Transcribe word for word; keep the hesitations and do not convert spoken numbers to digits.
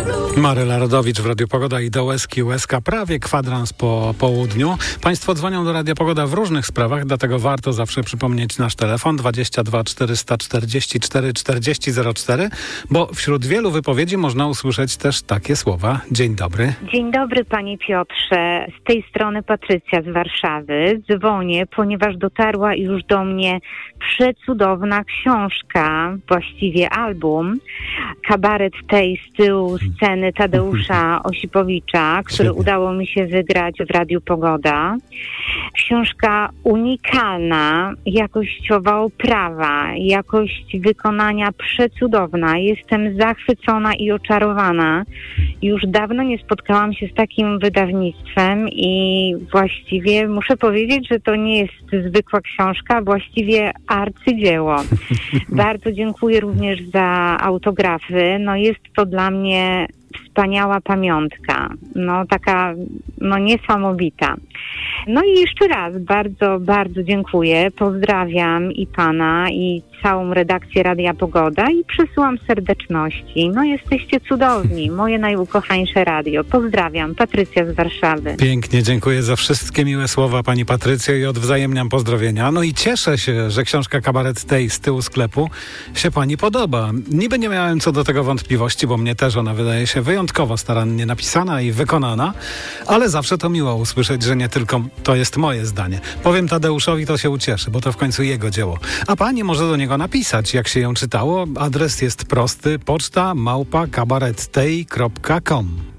Maryla Rodowicz w Radiu Pogoda i do Łezki Łezka prawie kwadrans po południu. Państwo dzwonią do Radia Pogoda w różnych sprawach, dlatego warto zawsze przypomnieć nasz telefon dwadzieścia dwa czterysta czterdzieści cztery czterdzieści zero cztery, bo wśród wielu wypowiedzi można usłyszeć też takie słowa. Dzień dobry. Dzień dobry, panie Piotrze. Z tej strony Patrycja z Warszawy. Dzwonię, ponieważ dotarła już do mnie przecudowna książka, właściwie album, Kabaret tej z tyłu sceny Tadeusza Osipowicza, który udało mi się wygrać w Radiu Pogoda. Książka unikalna, jakościowa oprawa, jakość wykonania przecudowna. Jestem zachwycona i oczarowana. Już dawno nie spotkałam się z takim wydawnictwem i właściwie muszę powiedzieć, że to nie jest zwykła książka, właściwie arcydzieło. Bardzo dziękuję również za autografy. No jest to dla mnie wspaniała pamiątka, no taka no niesamowita. No i jeszcze raz bardzo, bardzo dziękuję. Pozdrawiam i pana, i całą redakcję Radia Pogoda i przesyłam serdeczności. No jesteście cudowni, moje najukochańsze radio. Pozdrawiam, Patrycja z Warszawy. Pięknie, dziękuję za wszystkie miłe słowa, pani Patrycjo, i odwzajemniam pozdrowienia. No i cieszę się, że książka Kabaret tej z tyłu sklepu się pani podoba. Niby nie miałem co do tego wątpliwości, bo mnie też ona wydaje się wyjątkowo starannie napisana i wykonana, ale zawsze to miło usłyszeć, że nie tylko to jest moje zdanie. Powiem Tadeuszowi, to się ucieszy, bo to w końcu jego dzieło. A pani może do niego napisać, jak się ją czytało. Adres jest prosty: poczta małpa kabaret tej kropka com.